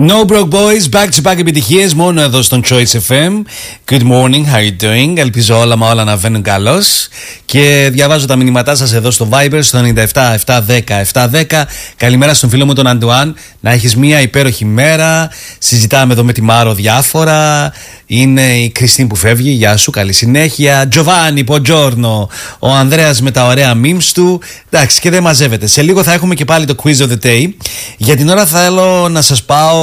No Broke Boys, back to back επιτυχίες μόνο εδώ στον Choice FM. Good morning, how you doing? Ελπίζω όλα να βαίνουν καλώς. Και διαβάζω τα μηνύματά σας εδώ στο Viber στο 97 710 710. Καλημέρα στον φίλο μου τον Αντουάν. Να έχεις μια υπέροχη μέρα. Συζητάμε εδώ με τη Μάρο διάφορα. Είναι η Κριστίν που φεύγει. Γεια σου, καλή συνέχεια. Τζοβάνι, Ποντζόρνο. Ο Ανδρέας με τα ωραία memes του. Εντάξει, και δεν μαζεύεται. Σε λίγο θα έχουμε και πάλι το quiz of the day. Για την ώρα θέλω να σας πάω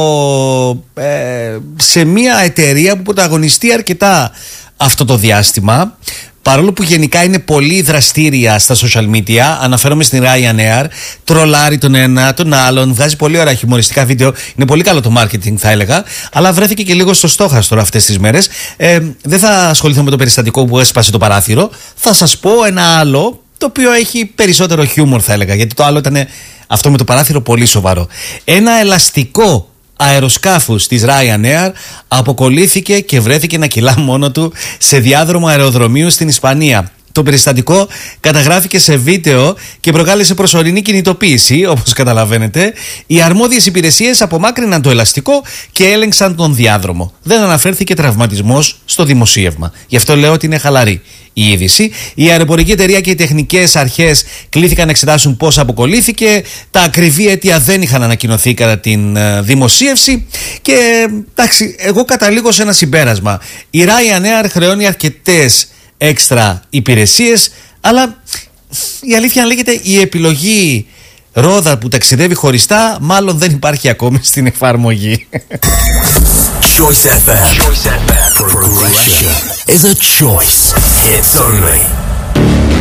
σε μια εταιρεία που πρωταγωνιστεί αρκετά αυτό το διάστημα. Παρόλο που γενικά είναι πολύ δραστήρια στα social media, αναφέρομαι στην Ryanair, τρολάρει τον ένα, τον άλλον, βγάζει πολύ ωραία χιουμοριστικά βίντεο. Είναι πολύ καλό το marketing, θα έλεγα, αλλά βρέθηκε και λίγο στο στόχαστρο αυτές τις μέρες. Δεν θα ασχοληθώ με το περιστατικό που έσπασε το παράθυρο. Θα σας πω ένα άλλο, το οποίο έχει περισσότερο χιούμορ, θα έλεγα, γιατί το άλλο ήταν αυτό με το παράθυρο πολύ σοβαρό. Ένα ελαστικό αεροσκάφους της Ryanair αποκολλήθηκε και βρέθηκε να κυλά μόνο του σε διάδρομο αεροδρομίου στην Ισπανία. Το περιστατικό καταγράφηκε σε βίντεο και προκάλεσε προσωρινή κινητοποίηση, όπως καταλαβαίνετε. Οι αρμόδιες υπηρεσίες απομάκρυναν το ελαστικό και έλεγξαν τον διάδρομο. Δεν αναφέρθηκε τραυματισμός στο δημοσίευμα. Γι' αυτό λέω ότι είναι χαλαρή η είδηση. Η αεροπορική εταιρεία και οι τεχνικές αρχές κλήθηκαν να εξετάσουν πώς αποκολλήθηκε. Τα ακριβή αίτια δεν είχαν ανακοινωθεί κατά την δημοσίευση. Και εντάξει, εγώ καταλήγω σε ένα συμπέρασμα. Η Ryanair χρεώνει αρκετές έξτρα υπηρεσίες, αλλά η αλήθεια λέγεται η επιλογή ρόδα που ταξιδεύει χωριστά μάλλον δεν υπάρχει ακόμη στην εφαρμογή. Choice FM. Progression is a choice. Hits only.